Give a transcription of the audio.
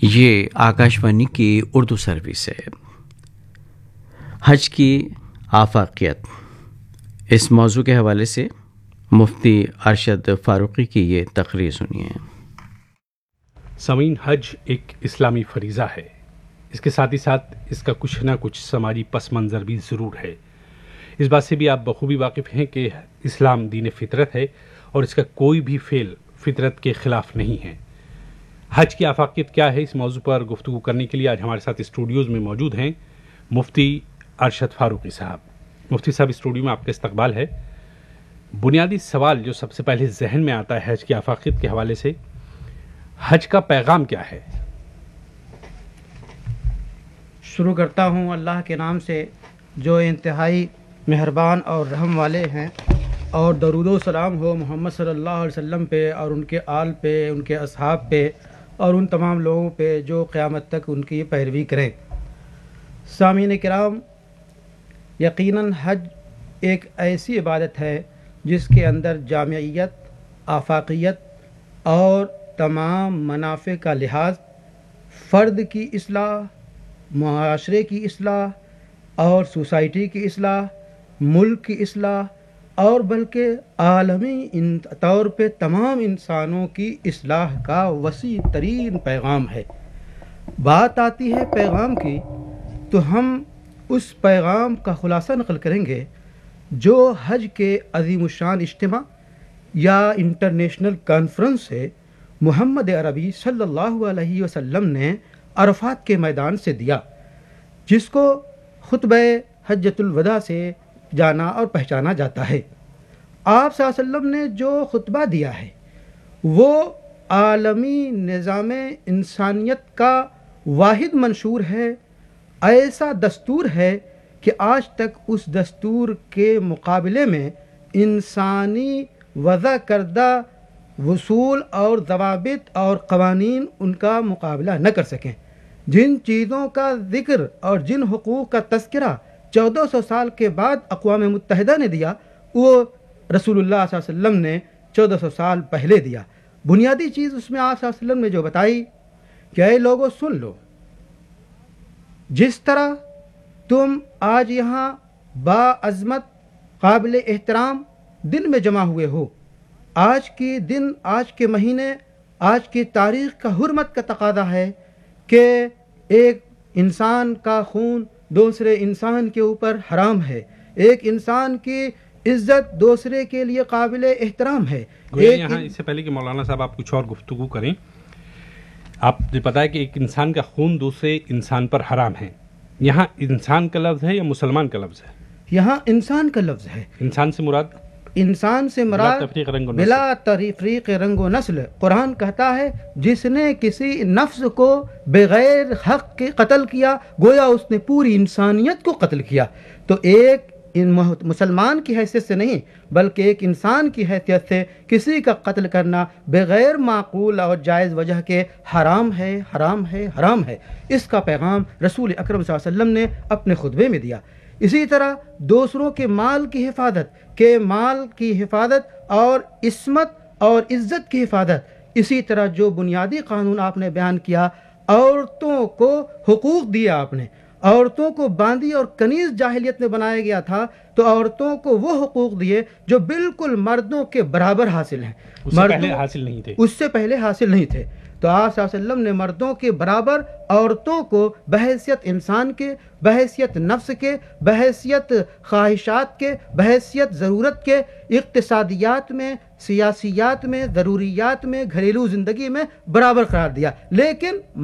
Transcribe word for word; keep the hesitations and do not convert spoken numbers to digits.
یہ آکاشوانی کی اردو سروس ہے۔ حج کی آفاقیت، اس موضوع کے حوالے سے مفتی ارشد فاروقی کی یہ تقریر سنیے۔ سامعین، حج ایک اسلامی فریضہ ہے، اس کے ساتھ ہی ساتھ اس کا کچھ نہ کچھ سماجی پس منظر بھی ضرور ہے۔ اس بات سے بھی آپ بخوبی واقف ہیں کہ اسلام دین فطرت ہے اور اس کا کوئی بھی فعل فطرت کے خلاف نہیں ہے۔ حج کی آفاقیت کیا ہے، اس موضوع پر گفتگو کرنے کے لیے آج ہمارے ساتھ اسٹوڈیوز میں موجود ہیں مفتی ارشد فاروقی صاحب۔ مفتی صاحب، اسٹوڈیو میں آپ کا استقبال ہے۔ بنیادی سوال جو سب سے پہلے ذہن میں آتا ہے حج کی آفاقیت کے حوالے سے، حج کا پیغام کیا ہے؟ شروع کرتا ہوں اللہ کے نام سے جو انتہائی مہربان اور رحم والے ہیں، اور درود و سلام ہو محمد صلی اللہ علیہ وسلم پہ اور ان کے آل پہ، ان کے اصحاب پہ اور ان تمام لوگوں پہ جو قیامت تک ان کی پیروی کریں۔ سامعین کرام، یقیناً حج ایک ایسی عبادت ہے جس کے اندر جامعیت، آفاقیت اور تمام منافع کا لحاظ، فرد کی اصلاح، معاشرے کی اصلاح اور سوسائٹی کی اصلاح، ملک کی اصلاح اور بلکہ عالمی طور پہ تمام انسانوں کی اصلاح کا وسیع ترین پیغام ہے۔ بات آتی ہے پیغام کی، تو ہم اس پیغام کا خلاصہ نقل کریں گے جو حج کے عظیم الشان اجتماع یا انٹرنیشنل کانفرنس سے محمد عربی صلی اللہ علیہ وسلم نے عرفات کے میدان سے دیا، جس کو خطبہ حجۃ الوداع سے جانا اور پہچانا جاتا ہے۔ آپ صلی اللہ علیہ وسلم نے جو خطبہ دیا ہے وہ عالمی نظام انسانیت کا واحد منشور ہے، ایسا دستور ہے کہ آج تک اس دستور کے مقابلے میں انسانی وضع کردہ اصول اور ضوابط اور قوانین ان کا مقابلہ نہ کر سکیں۔ جن چیزوں کا ذکر اور جن حقوق کا تذکرہ چودہ سو سال کے بعد اقوام متحدہ نے دیا، وہ رسول اللہ صلی اللہ علیہ وسلم نے چودہ سو سال پہلے دیا۔ بنیادی چیز اس میں آپ صلی اللہ علیہ وسلم نے جو بتائی کہ اے لوگوں سن لو، جس طرح تم آج یہاں باعظمت قابل احترام دن میں جمع ہوئے ہو، آج کی دن، آج کے مہینے، آج کی تاریخ کا حرمت کا تقاضا ہے کہ ایک انسان کا خون دوسرے انسان کے اوپر حرام ہے، ایک انسان کی عزت دوسرے کے لیے قابل احترام ہے۔ یہاں اس سے پہلے کہ مولانا صاحب آپ کچھ اور گفتگو کریں، آپ نے بتایا کہ ایک انسان کا خون دوسرے انسان پر حرام ہے، یہاں انسان کا لفظ ہے یا مسلمان کا لفظ ہے؟ یہاں انسان کا لفظ ہے۔ انسان سے مراد انسان سے مراد بلا تفریق رنگ و نسل۔ قرآن کہتا ہے جس نے کسی نفس کو بغیر حق کے قتل کیا گویا اس نے پوری انسانیت کو قتل کیا۔ تو ایک مسلمان کی حیثیت سے نہیں بلکہ ایک انسان کی حیثیت سے کسی کا قتل کرنا بغیر معقول اور جائز وجہ کے حرام ہے، حرام ہے، حرام ہے۔ اس کا پیغام رسول اکرم صلی اللہ علیہ وسلم نے اپنے خطبے میں دیا۔ اسی طرح دوسروں کے مال کی حفاظت کے مال کی حفاظت اور عصمت اور عزت کی حفاظت، اسی طرح جو بنیادی قانون آپ نے بیان کیا، عورتوں کو حقوق دیا آپ نے، عورتوں کو باندی اور کنیز جاہلیت میں بنایا گیا تھا، تو عورتوں کو وہ حقوق دیے جو بالکل مردوں کے برابر حاصل ہیں۔ اس سے پہلے حاصل نہیں تھے اس سے پہلے حاصل نہیں تھے تو آپ صلی اللہ علیہ وسلم نے مردوں کے برابر عورتوں کو بحیثیت انسان کے، بحیثیت نفس کے، بحیثیت خواہشات کے، بحیثیت ضرورت کے، اقتصادیات میں، سیاسیات میں، ضروریات میں، گھریلو زندگی میں برابر قرار دیا۔ لیکن